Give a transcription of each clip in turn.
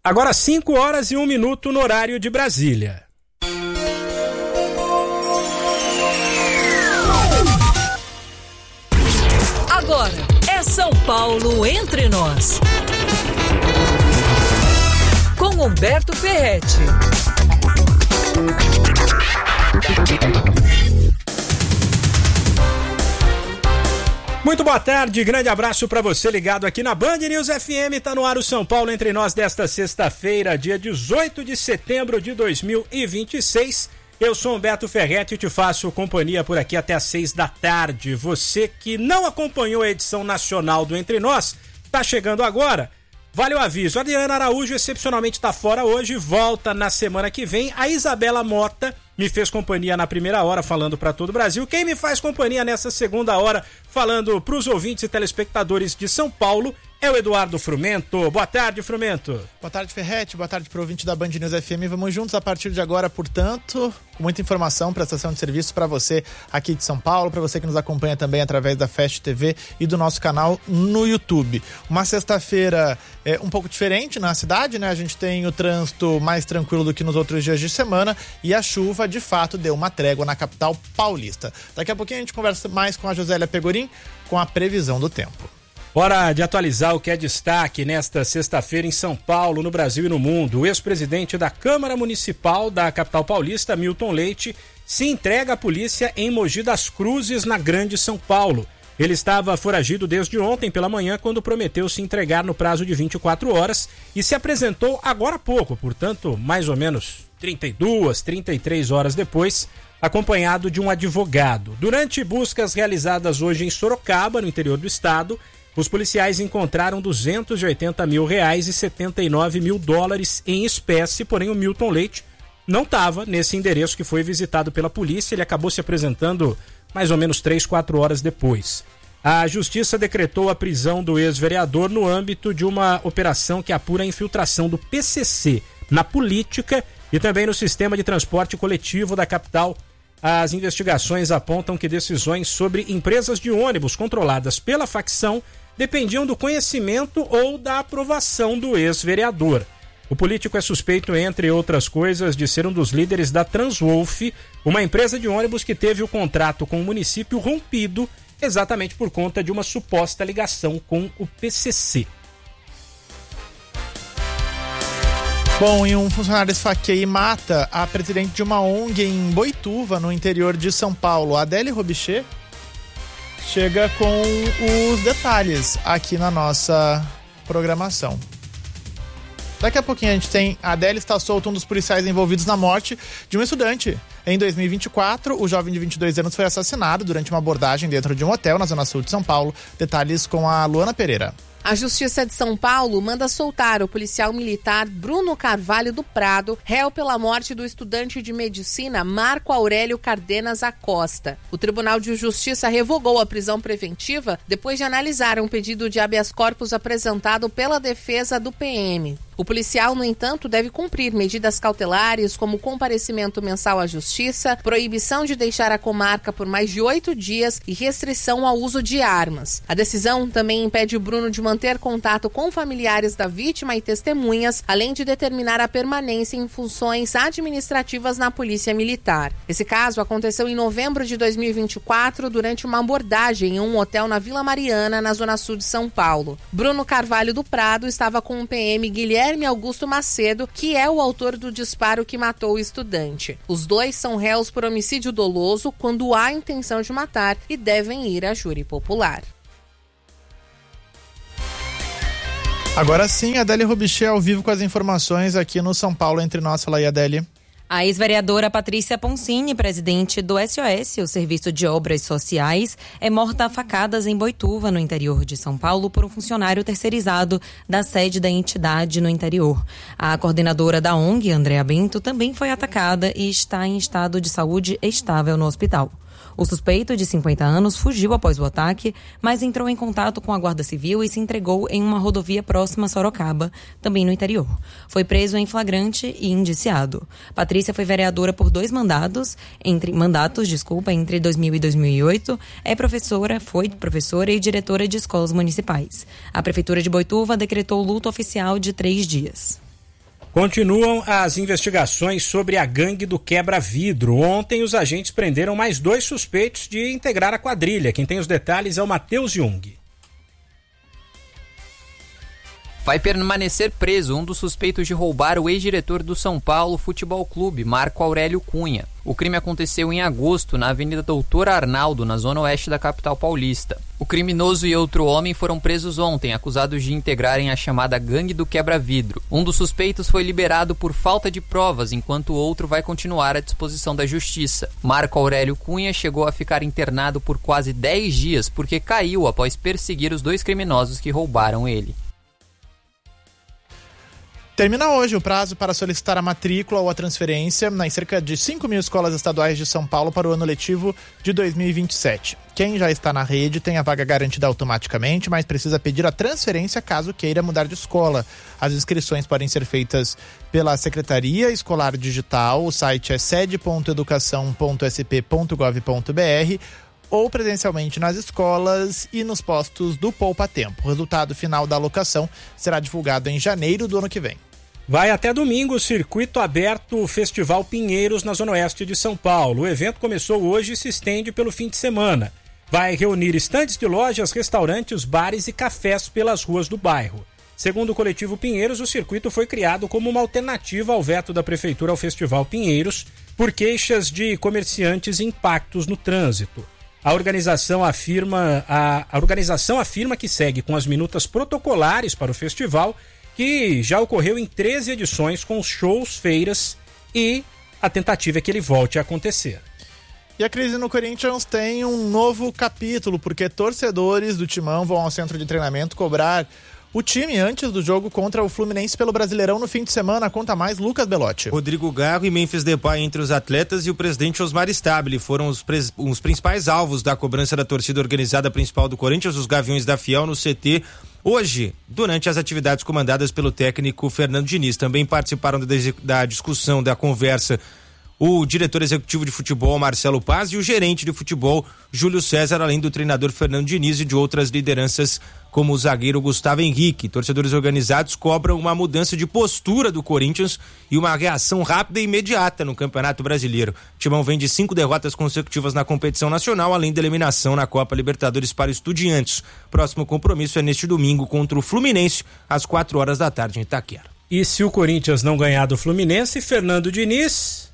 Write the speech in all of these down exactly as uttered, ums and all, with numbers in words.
Agora cinco horas e um minuto no horário de Brasília. Agora é São Paulo Entre Nós. Com Humberto Ferretti. Muito boa tarde, grande abraço para você ligado aqui na Band News F M. Tá no ar o São Paulo Entre Nós desta sexta-feira, dia dezoito de setembro de dois mil e vinte e seis. Eu sou Humberto Ferretti e te faço companhia por aqui até às seis da tarde. Você que não acompanhou a edição nacional do Entre Nós, tá chegando agora. Vale o aviso, a Adriana Araújo excepcionalmente está fora hoje, volta na semana que vem. A Isabela Mota me fez companhia na primeira hora falando para todo o Brasil. Quem me faz companhia nessa segunda hora falando para os ouvintes e telespectadores de São Paulo é o Eduardo Frumento. Boa tarde, Frumento. Boa tarde, Ferretti. Boa tarde para o ouvinte da Band News F M. Vamos juntos a partir de agora, portanto, com muita informação, prestação de serviço para você aqui de São Paulo, para você que nos acompanha também através da Fast T V e do nosso canal no YouTube. Uma sexta-feira é, um pouco diferente na cidade, né? A gente tem o trânsito mais tranquilo do que nos outros dias de semana e a chuva, de fato, deu uma trégua na capital paulista. Daqui a pouquinho a gente conversa mais com a Josélia Pegorim com a previsão do tempo. Hora de atualizar o que é destaque nesta sexta-feira em São Paulo, no Brasil e no mundo. O ex-presidente da Câmara Municipal da capital paulista, Milton Leite, se entrega à polícia em Mogi das Cruzes, na Grande São Paulo. Ele estava foragido desde ontem pela manhã, quando prometeu se entregar no prazo de vinte e quatro horas e se apresentou agora há pouco, portanto, mais ou menos trinta e duas, trinta e três horas depois, acompanhado de um advogado. Durante buscas realizadas hoje em Sorocaba, no interior do estado, os policiais encontraram duzentos e oitenta mil reais e setenta e nove mil dólares em espécie, porém o Milton Leite não estava nesse endereço que foi visitado pela polícia. Ele acabou se apresentando mais ou menos três, quatro horas depois. A justiça decretou a prisão do ex-vereador no âmbito de uma operação que apura a infiltração do P C C na política e também no sistema de transporte coletivo da capital. As investigações apontam que decisões sobre empresas de ônibus controladas pela facção dependiam do conhecimento ou da aprovação do ex-vereador. O político é suspeito, entre outras coisas, de ser um dos líderes da Transwolf, uma empresa de ônibus que teve o contrato com o município rompido exatamente por conta de uma suposta ligação com o P C C. Bom, e um funcionário esfaqueia e mata a presidente de uma O N G em Boituva, no interior de São Paulo. A Adélia Robichê chega com os detalhes aqui na nossa programação. Daqui a pouquinho a gente tem a Adélia está solta, um dos policiais envolvidos na morte de um estudante. Em dois mil e vinte e quatro, o jovem de vinte e dois anos foi assassinado durante uma abordagem dentro de um hotel na zona sul de São Paulo. Detalhes com a Luana Pereira. A Justiça de São Paulo manda soltar o policial militar Bruno Carvalho do Prado, réu pela morte do estudante de medicina Marco Aurélio Cardenas Acosta. O Tribunal de Justiça revogou a prisão preventiva depois de analisar um pedido de habeas corpus apresentado pela defesa do P M. O policial, no entanto, deve cumprir medidas cautelares como comparecimento mensal à justiça, proibição de deixar a comarca por mais de oito dias e restrição ao uso de armas. A decisão também impede o Bruno de manter contato com familiares da vítima e testemunhas, além de determinar a permanência em funções administrativas na Polícia Militar. Esse caso aconteceu em novembro de dois mil e vinte e quatro, durante uma abordagem em um hotel na Vila Mariana, na zona sul de São Paulo. Bruno Carvalho do Prado estava com o P M Guilherme Augusto Macedo, que é o autor do disparo que matou o estudante. Os dois são réus por homicídio doloso quando há intenção de matar e devem ir à júri popular. Agora sim, a Adélia Robichê ao vivo com as informações aqui no São Paulo Entre Nós. Fala aí, Adélia. A ex-vereadora Patrícia Poncini, presidente do S O S, o Serviço de Obras Sociais, é morta a facadas em Boituva, no interior de São Paulo, por um funcionário terceirizado da sede da entidade no interior. A coordenadora da O N G, Andréa Bento, também foi atacada e está em estado de saúde estável no hospital. O suspeito, de cinquenta anos, fugiu após o ataque, mas entrou em contato com a Guarda Civil e se entregou em uma rodovia próxima a Sorocaba, também no interior. Foi preso em flagrante e indiciado. Patrícia foi vereadora por dois mandatos, entre mandatos, desculpa, entre dois mil e dois mil e oito. É professora, foi professora e diretora de escolas municipais. A Prefeitura de Boituva decretou luto oficial de três dias. Continuam as investigações sobre a gangue do quebra-vidro. Ontem os agentes prenderam mais dois suspeitos de integrar a quadrilha. Quem tem os detalhes é o Matheus Jung. Vai permanecer preso um dos suspeitos de roubar o ex-diretor do São Paulo Futebol Clube, Marco Aurélio Cunha. O crime aconteceu em agosto, na Avenida Doutor Arnaldo, na zona oeste da capital paulista. O criminoso e outro homem foram presos ontem, acusados de integrarem a chamada Gangue do Quebra-Vidro. Um dos suspeitos foi liberado por falta de provas, enquanto o outro vai continuar à disposição da justiça. Marco Aurélio Cunha chegou a ficar internado por quase dez dias porque caiu após perseguir os dois criminosos que roubaram ele. Termina hoje o prazo para solicitar a matrícula ou a transferência nas cerca de cinco mil escolas estaduais de São Paulo para o ano letivo de dois mil e vinte e sete. Quem já está na rede tem a vaga garantida automaticamente, mas precisa pedir a transferência caso queira mudar de escola. As inscrições podem ser feitas pela Secretaria Escolar Digital, o site é sede ponto educação ponto s p ponto gov ponto b r, ou presencialmente nas escolas e nos postos do Poupa Tempo. O resultado final da alocação será divulgado em janeiro do ano que vem. Vai até domingo o Circuito Aberto Festival Pinheiros na Zona Oeste de São Paulo. O evento começou hoje e se estende pelo fim de semana. Vai reunir estandes de lojas, restaurantes, bares e cafés pelas ruas do bairro. Segundo o coletivo Pinheiros, o circuito foi criado como uma alternativa ao veto da Prefeitura ao Festival Pinheiros por queixas de comerciantes e impactos no trânsito. A organização afirma, a, a organização afirma que segue com as minutas protocolares para o festival, que já ocorreu em treze edições com shows, feiras, e a tentativa é que ele volte a acontecer. E a crise no Corinthians tem um novo capítulo, porque torcedores do Timão vão ao centro de treinamento cobrar o time antes do jogo contra o Fluminense pelo Brasileirão no fim de semana. Conta mais Lucas Belotti. Rodrigo Garro e Memphis Depay entre os atletas e o presidente Osmar Stabile foram os, pres... os principais alvos da cobrança da torcida organizada principal do Corinthians, os Gaviões da Fiel, no C T. Hoje, durante as atividades comandadas pelo técnico Fernando Diniz, também participaram da discussão, da conversa, o diretor executivo de futebol Marcelo Paz e o gerente de futebol Júlio César, além do treinador Fernando Diniz e de outras lideranças como o zagueiro Gustavo Henrique. Torcedores organizados cobram uma mudança de postura do Corinthians e uma reação rápida e imediata no Campeonato Brasileiro. O Timão vem de cinco derrotas consecutivas na competição nacional, além da eliminação na Copa Libertadores para Estudiantes. Próximo compromisso é neste domingo contra o Fluminense, às quatro horas da tarde em Itaquera. E se o Corinthians não ganhar do Fluminense, Fernando Diniz...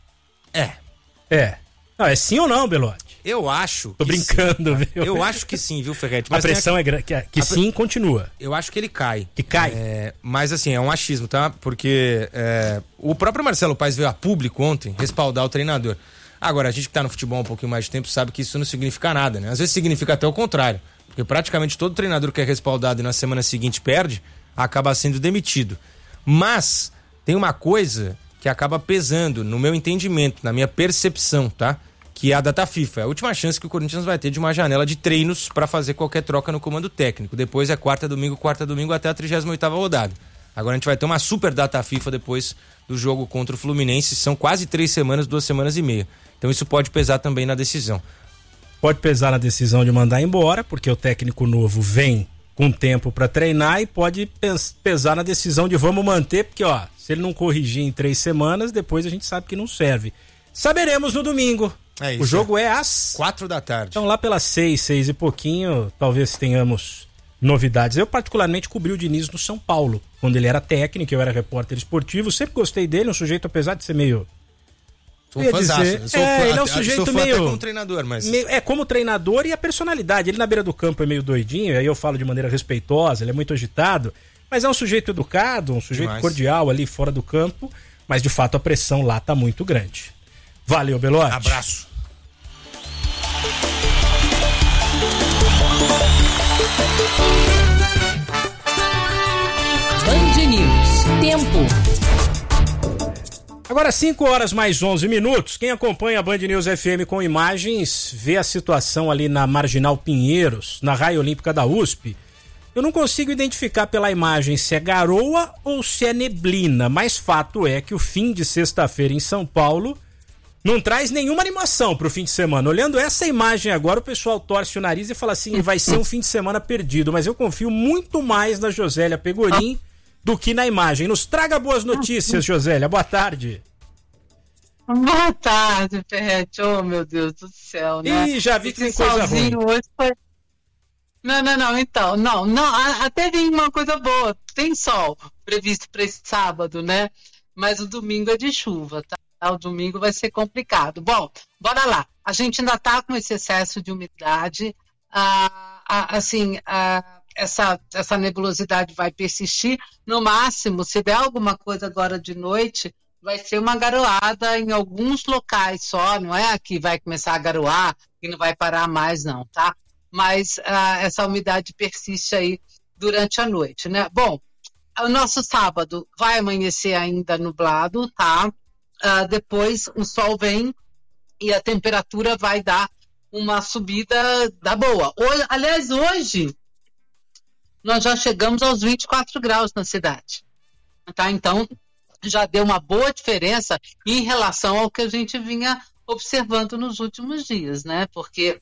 É. É. Não, é sim ou não, Belotti? Eu acho. Tô brincando, sim. viu? Eu acho que sim, viu, Ferretti? Mas a pressão a... é grande. Que, que sim, continua. Eu acho que ele cai. Que cai? É, mas assim, é um achismo, tá? Porque é, o próprio Marcelo Paes veio a público ontem respaldar o treinador. Agora, a gente que tá no futebol há um pouquinho mais de tempo sabe que isso não significa nada, né? Às vezes significa até o contrário. Porque praticamente todo treinador que é respaldado e na semana seguinte perde, acaba sendo demitido. Mas tem uma coisa que acaba pesando no meu entendimento, na minha percepção, tá? Que é a data FIFA. É a última chance que o Corinthians vai ter de uma janela de treinos para fazer qualquer troca no comando técnico. Depois é quarta, domingo, quarta, domingo até a trigésima oitava rodada. Agora a gente vai ter uma super data FIFA depois do jogo contra o Fluminense. São quase três semanas, duas semanas e meia. Então isso pode pesar também na decisão. Pode pesar na decisão de mandar embora, porque o técnico novo vem com tempo para treinar, e pode pesar na decisão de vamos manter, porque ó, se ele não corrigir em três semanas, depois a gente sabe que não serve. Saberemos no domingo. É isso, o jogo é, é às quatro da tarde. Então lá pelas seis, seis e pouquinho, talvez tenhamos novidades. Eu particularmente cobri o Diniz no São Paulo, quando ele era técnico, eu era repórter esportivo, sempre gostei dele, um sujeito, apesar de ser meio... Sou fãzaço. Sou é, fã, ele é um sujeito sou meio... Até como treinador, mas... Meio, é, como treinador e a personalidade. Ele na beira do campo é meio doidinho, aí eu falo de maneira respeitosa, ele é muito agitado, mas é um sujeito educado, um sujeito Demais. cordial ali fora do campo, mas de fato a pressão lá tá muito grande. Valeu, Belotti. Abraço. Band News. Tempo. Agora cinco horas mais onze minutos. Quem acompanha a Band News F M com imagens vê a situação ali na Marginal Pinheiros, na Raia Olímpica da U S P. Eu não consigo identificar pela imagem se é garoa ou se é neblina, mas fato é que o fim de sexta-feira em São Paulo não traz nenhuma animação pro fim de semana. Olhando essa imagem agora, o pessoal torce o nariz e fala assim, vai ser um fim de semana perdido, mas eu confio muito mais na Josélia Pegorim, do que na imagem. Nos traga boas notícias, Josélia. Boa tarde. Boa tarde, Ferrete. Oh, meu Deus do céu, né? Ih, já vi que tem coisa ruim. Hoje foi... Não, não, não, então, não, não, até vem uma coisa boa, tem sol previsto para esse sábado, né? Mas o domingo é de chuva, tá? O domingo vai ser complicado. Bom, bora lá. A gente ainda tá com esse excesso de umidade, ah, ah, assim, ah, essa, essa nebulosidade vai persistir. No máximo, se der alguma coisa agora de noite, vai ser uma garoada em alguns locais só, não é que vai começar a garoar e não vai parar mais, não, tá? Mas ah, essa umidade persiste aí durante a noite, né? Bom, o nosso sábado vai amanhecer ainda nublado, tá? Ah, depois o sol vem e a temperatura vai dar uma subida da boa. Hoje, aliás, hoje nós já chegamos aos vinte e quatro graus na cidade, tá? Então, já deu uma boa diferença em relação ao que a gente vinha observando nos últimos dias, né? Porque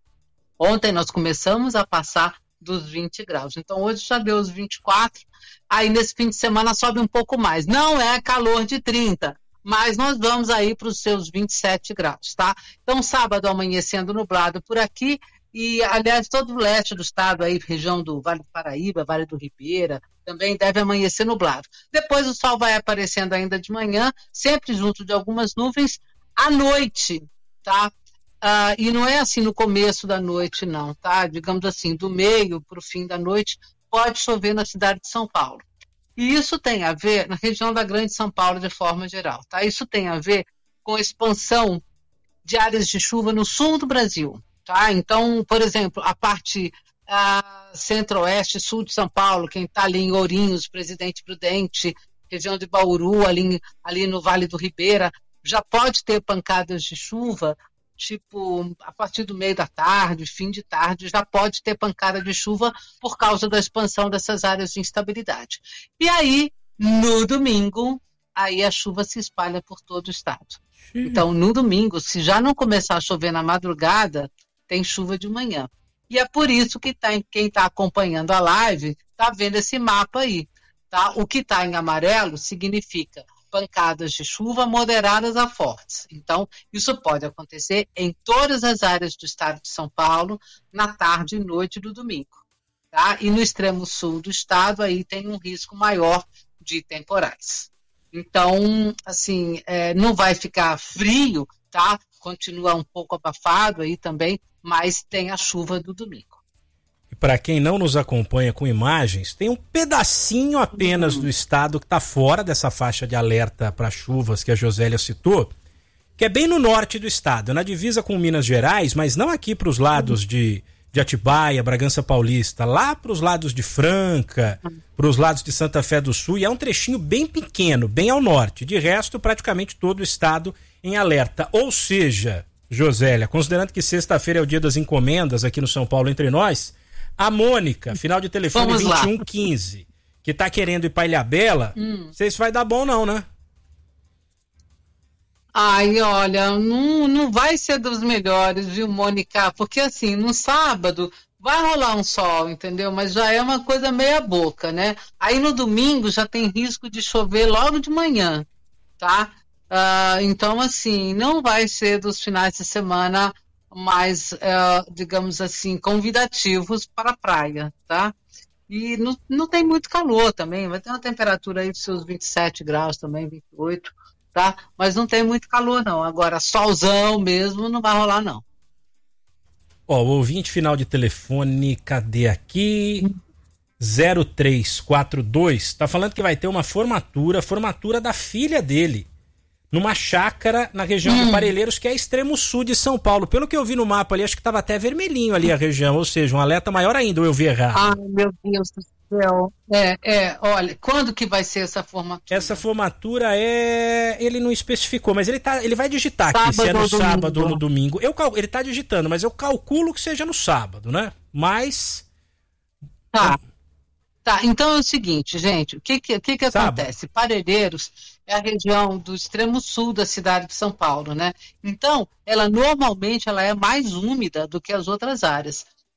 ontem nós começamos a passar dos vinte graus. Então, hoje já deu os vinte e quatro. Aí, nesse fim de semana, sobe um pouco mais. Não é calor de trinta, mas nós vamos aí para os seus vinte e sete graus, tá? Então, sábado amanhecendo nublado por aqui. E, aliás, todo o leste do estado, aí, região do Vale do Paraíba, Vale do Ribeira, também deve amanhecer nublado. Depois o sol vai aparecendo ainda de manhã, sempre junto de algumas nuvens, à noite, tá? Uh, e não é assim no começo da noite, não, tá? Digamos assim, do meio para o fim da noite, pode chover na cidade de São Paulo. E isso tem a ver, na região da Grande São Paulo, de forma geral, tá? Isso tem a ver com a expansão de áreas de chuva no sul do Brasil, tá? Então, por exemplo, a parte uh, centro-oeste, sul de São Paulo, quem está ali em Ourinhos, Presidente Prudente, região de Bauru, ali, ali no Vale do Ribeira, já pode ter pancadas de chuva, tipo, a partir do meio da tarde, fim de tarde, já pode ter pancada de chuva por causa da expansão dessas áreas de instabilidade. E aí, no domingo, aí a chuva se espalha por todo o estado. Sim. Então, no domingo, se já não começar a chover na madrugada, tem chuva de manhã. E é por isso que tá, quem está acompanhando a live está vendo esse mapa aí. Tá? O que está em amarelo significa pancadas de chuva moderadas a fortes. Então, isso pode acontecer em todas as áreas do estado de São Paulo, na tarde e noite do domingo. Tá? E no extremo sul do estado, aí tem um risco maior de temporais. Então, assim, é, não vai ficar frio, tá? Continua um pouco abafado aí também, mas tem a chuva do domingo. Para quem não nos acompanha com imagens, tem um pedacinho apenas do estado que está fora dessa faixa de alerta para chuvas que a Josélia citou, que é bem no norte do estado, na divisa com Minas Gerais, mas não aqui para os lados de, de Atibaia, Bragança Paulista, lá para os lados de Franca, para os lados de Santa Fé do Sul, e é um trechinho bem pequeno, bem ao norte. De resto, praticamente todo o estado em alerta. Ou seja, Josélia, considerando que sexta-feira é o dia das encomendas aqui no São Paulo Entre Nós, a Mônica, final de telefone Vamos vinte e um quinze, que tá querendo ir pra Ilhabela, não hum. sei se vai dar bom não, né? Ai, olha, não, não vai ser dos melhores, viu, Mônica? Porque assim, no sábado vai rolar um sol, entendeu? Mas já é uma coisa meia boca, né? Aí no domingo já tem risco de chover logo de manhã, tá? Uh, então, assim, não vai ser dos finais de semana mais, uh, digamos assim, convidativos para a praia, tá? E não, não tem muito calor também, vai ter uma temperatura aí dos seus vinte e sete graus também, vinte e oito, tá? Mas não tem muito calor não, agora solzão mesmo não vai rolar não. Ó, o ouvinte final de telefone, cadê aqui? zero três quatro dois, tá falando que vai ter uma formatura, formatura da filha dele, numa chácara na região hum. de Parelheiros, que é extremo sul de São Paulo. Pelo que eu vi no mapa ali, acho que estava até vermelhinho ali a região, ou seja, um alerta maior ainda, ou eu vi errado? Ai, meu Deus do céu. É, é, olha, quando que vai ser essa formatura? Essa formatura é... Ele não especificou, mas ele, tá, ele vai digitar aqui, sábado se é no sábado domingo. ou no domingo. Eu cal... Ele tá digitando, mas eu calculo que seja no sábado, né? Mas... Tá. Tá, então é o seguinte, gente, o que que, que, que acontece? Parelheiros é a região do extremo sul da cidade de São Paulo, né? Então, ela normalmente ela é mais úmida do que as outras áreas.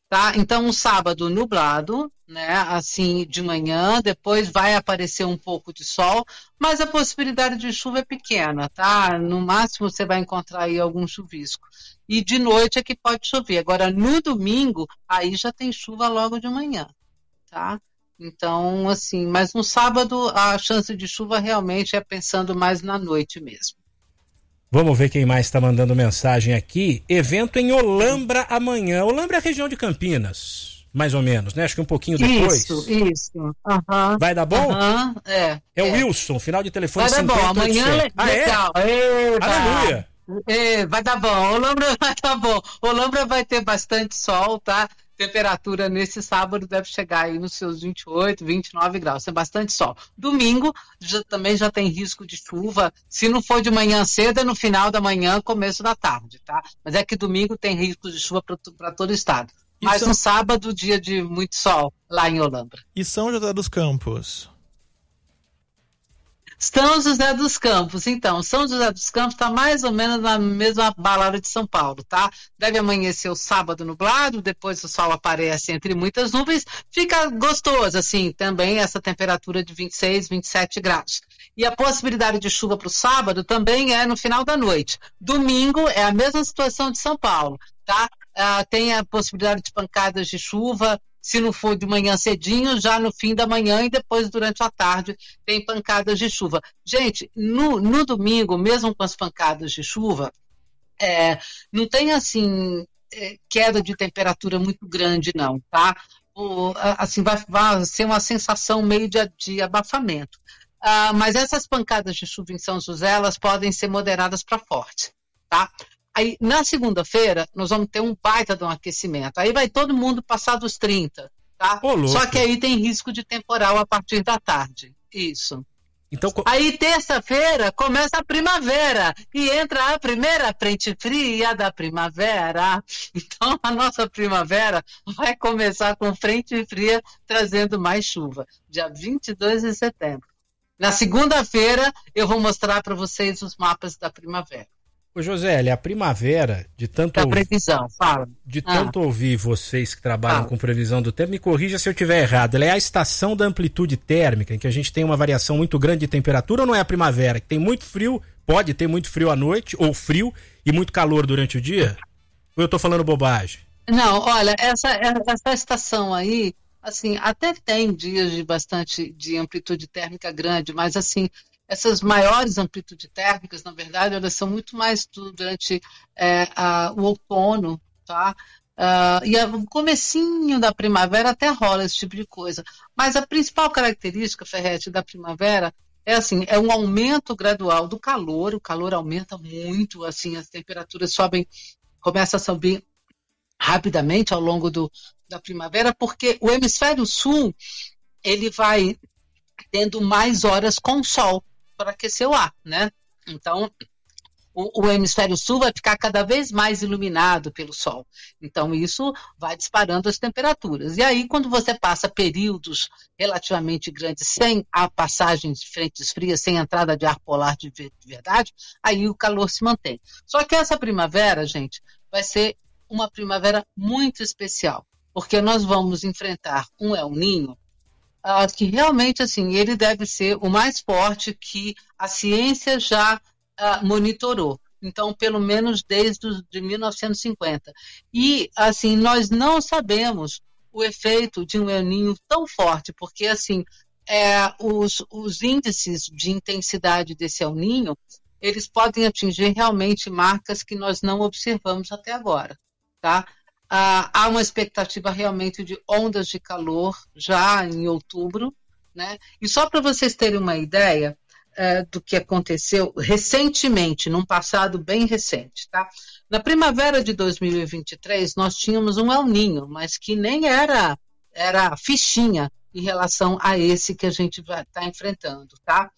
tá? Então, um sábado nublado, né? Assim, de manhã, depois vai aparecer um pouco de sol, mas a possibilidade de chuva é pequena, tá? No máximo você vai encontrar aí algum chuvisco. E de noite é que pode chover. Agora, no domingo, aí já tem chuva logo de manhã, tá? Então, assim, mas no sábado a chance de chuva realmente é pensando mais na noite mesmo. Vamos ver quem mais está mandando mensagem aqui. Evento em Olambra amanhã. Olambra é a região de Campinas, mais ou menos, né? Acho que um pouquinho depois. Isso, isso. Uhum. Vai dar bom? Uhum. É, é, é o Wilson, final de telefone vai dar bom, amanhã é ah, legal. É? Aleluia. É, vai dar bom, Olambra vai dar bom. Olambra vai ter bastante sol, tá? Temperatura nesse sábado deve chegar aí nos seus vinte e oito, vinte e nove graus, tem bastante sol. Domingo já, também já tem risco de chuva, se não for de manhã cedo, é no final da manhã, começo da tarde, tá? Mas é que domingo tem risco de chuva para todo o estado. Mas no sábado, dia de muito sol, lá em Olambra. E São José dos Campos? São José dos Campos, então, São José dos Campos está mais ou menos na mesma balada de São Paulo, tá? Deve amanhecer o sábado nublado, depois o sol aparece entre muitas nuvens, fica gostoso, assim, também essa temperatura de vinte e seis, vinte e sete graus. E a possibilidade de chuva para o sábado também é no final da noite. Domingo é a mesma situação de São Paulo, tá? Uh, tem a possibilidade de pancadas de chuva, se não for de manhã cedinho, já no fim da manhã e depois durante a tarde tem pancadas de chuva. Gente, no, no domingo, mesmo com as pancadas de chuva, é, não tem assim é, queda de temperatura muito grande não, tá? O, assim, vai, vai ser uma sensação meio de, de abafamento. Ah, mas essas pancadas de chuva em São José, elas podem ser moderadas para fortes, tá? Aí, na segunda-feira, nós vamos ter um baita de um aquecimento. Aí vai todo mundo passar dos trinta, tá? Ô, só que aí tem risco de temporal a partir da tarde. Isso. Então, aí, terça-feira, começa a primavera. E entra a primeira frente fria da primavera. Então, a nossa primavera vai começar com frente fria, trazendo mais chuva. Dia vinte e dois de setembro. Na segunda-feira, eu vou mostrar para vocês os mapas da primavera. Ô Josélia, a primavera, de tanto da previsão, fala. De tanto ah. ouvir vocês que trabalham ah. com previsão do tempo, me corrija se eu estiver errado. Ela é a estação da amplitude térmica, em que a gente tem uma variação muito grande de temperatura, ou não é a primavera, que tem muito frio, pode ter muito frio à noite, ou frio, e muito calor durante o dia? Ou eu estou falando bobagem? Não, olha, essa, essa estação aí, assim, até tem dias de bastante, de amplitude térmica grande, mas assim, essas maiores amplitudes térmicas, na verdade, elas são muito mais durante é, a, o outono, tá? Uh, e o comecinho da primavera até rola esse tipo de coisa. Mas a principal característica, Ferretti, da primavera é assim, é um aumento gradual do calor, o calor aumenta muito, assim, as temperaturas sobem, começam a subir rapidamente ao longo do, da primavera, porque o hemisfério sul, ele vai tendo mais horas com sol para aquecer o ar, né? Então, o, o hemisfério sul vai ficar cada vez mais iluminado pelo sol. Então, isso vai disparando as temperaturas. E aí, quando você passa períodos relativamente grandes sem a passagem de frentes frias, sem entrada de ar polar de verdade, aí o calor se mantém. Só que essa primavera, gente, vai ser uma primavera muito especial, porque nós vamos enfrentar um El Niño, Uh, que realmente, assim, ele deve ser o mais forte que a ciência já uh, monitorou. Então, pelo menos desde os, de mil novecentos e cinquenta. E, assim, nós não sabemos o efeito de um El Niño tão forte, porque, assim, é, os, os índices de intensidade desse El Niño, eles podem atingir realmente marcas que nós não observamos até agora, tá? Ah, há uma expectativa realmente de ondas de calor já em outubro, né? E só para vocês terem uma ideia é, do que aconteceu recentemente, num passado bem recente, tá? Na primavera de dois mil e vinte e três, nós tínhamos um El Niño, mas que nem era, era fichinha em relação a esse que a gente está enfrentando, tá?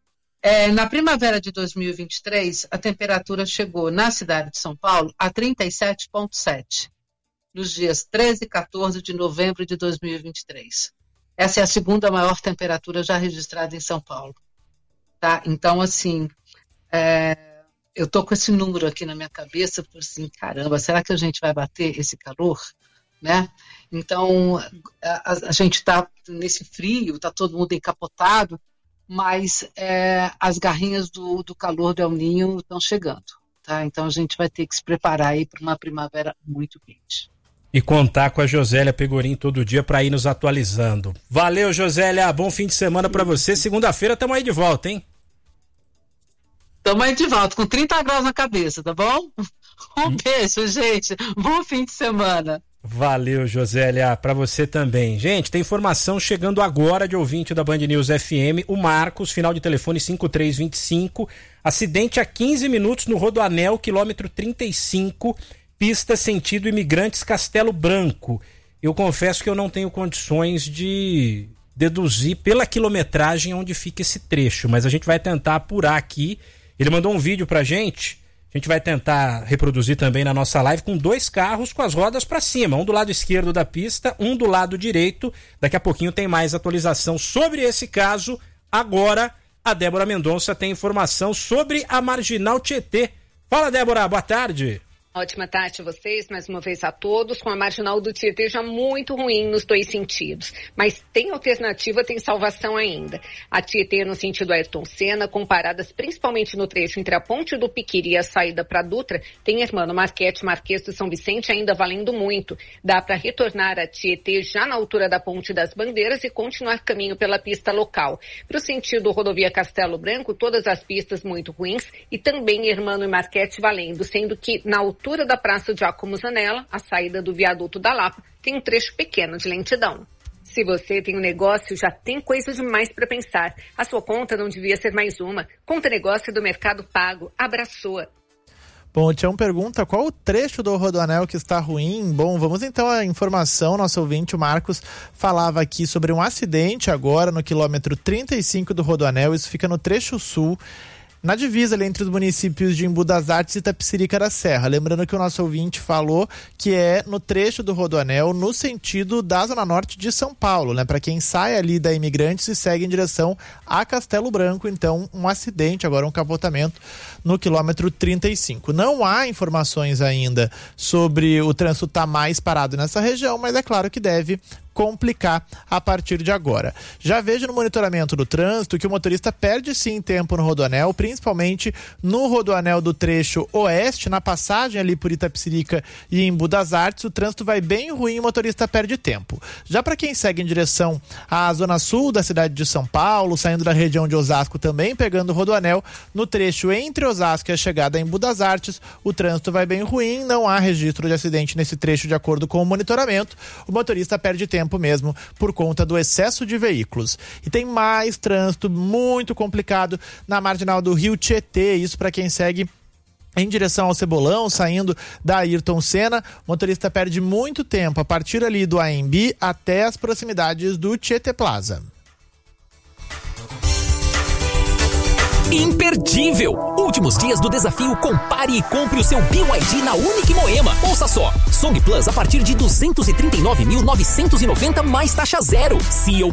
É, na primavera de dois mil e vinte e três, a temperatura chegou na cidade de São Paulo a trinta e sete vírgula sete. Nos dias treze e quatorze de novembro de dois mil e vinte e três. Essa é a segunda maior temperatura já registrada em São Paulo. Tá? Então, assim, é, eu estou com esse número aqui na minha cabeça, por assim, caramba, será que a gente vai bater esse calor? né? Então, a, a gente está nesse frio, está todo mundo encapotado, mas é, as garrinhas do, do calor do El Niño estão chegando, tá? Então a gente vai ter que se preparar aí para uma primavera muito quente. E contar com a Josélia Pegorim todo dia para ir nos atualizando. Valeu, Josélia, bom fim de semana para você. Segunda-feira estamos aí de volta, hein? Estamos aí de volta, com trinta graus na cabeça, tá bom? Um beijo, gente. Bom fim de semana. Valeu, Josélia, para você também. Gente, tem informação chegando agora de ouvinte da Band News F M, o Marcos, final de telefone cinco três dois cinco, acidente a quinze minutos no Rodoanel, quilômetro trinta e cinco, pista sentido Imigrantes Castelo Branco. Eu confesso que eu não tenho condições de deduzir pela quilometragem onde fica esse trecho, mas a gente vai tentar apurar aqui. Ele mandou um vídeo pra gente. A gente vai tentar reproduzir também na nossa live com dois carros com as rodas para cima, um do lado esquerdo da pista, um do lado direito. Daqui a pouquinho tem mais atualização sobre esse caso. Agora, a Débora Mendonça tem informação sobre a Marginal Tietê. Fala, Débora, boa tarde. Ótima tarde a vocês, mais uma vez a todos, com a Marginal do Tietê já muito ruim nos dois sentidos. Mas tem alternativa, tem salvação ainda. A Tietê no sentido Ayrton Senna, comparadas principalmente no trecho entre a Ponte do Piquiri e a saída para Dutra, tem Hermano Marquete, Marquês do São Vicente ainda valendo muito. Dá para retornar a Tietê já na altura da Ponte das Bandeiras e continuar caminho pela pista local. Para o sentido Rodovia Castelo Branco, todas as pistas muito ruins e também Hermano e Marquete valendo, sendo que na altura altura da Praça Giacomo Zanella, a saída do viaduto da Lapa, tem um trecho pequeno de lentidão. Se você tem um negócio, já tem coisa demais para pensar. A sua conta não devia ser mais uma. Conta negócio do Mercado Pago. Abraçou. Bom, o Tião pergunta qual o trecho do Rodoanel que está ruim. Bom, vamos então à informação. Nosso ouvinte, o Marcos, falava aqui sobre um acidente agora no quilômetro trinta e cinco do Rodoanel. Isso fica no trecho sul, na divisa ali entre os municípios de Embu das Artes e Itapecerica da Serra. Lembrando que o nosso ouvinte falou que é no trecho do Rodoanel, no sentido da Zona Norte de São Paulo, né? Para quem sai ali da Imigrantes e segue em direção a Castelo Branco. Então, um acidente, agora um capotamento no quilômetro trinta e cinco. Não há informações ainda sobre o trânsito estar mais parado nessa região, mas é claro que deve complicar a partir de agora. Já vejo no monitoramento do trânsito que o motorista perde sim tempo no Rodoanel, principalmente no Rodoanel do trecho oeste, na passagem ali por Itapecerica e Embu das Artes, o trânsito vai bem ruim e o motorista perde tempo. Já para quem segue em direção à zona sul da cidade de São Paulo, saindo da região de Osasco também, pegando o Rodoanel, no trecho entre Osasco e a chegada a Embu das Artes, o trânsito vai bem ruim, não há registro de acidente nesse trecho de acordo com o monitoramento, o motorista perde tempo mesmo por conta do excesso de veículos. E tem mais trânsito muito complicado na Marginal do Rio Tietê, isso para quem segue em direção ao Cebolão, saindo da Ayrton Senna. O motorista perde muito tempo a partir ali do A M B até as proximidades do Tietê Plaza. Imperdível! Últimos dias do desafio Compare e compre o seu B Y D na Unique Moema. Ouça só, Song Plus a partir de duzentos e trinta e nove mil novecentos e noventa mais taxa zero. C E O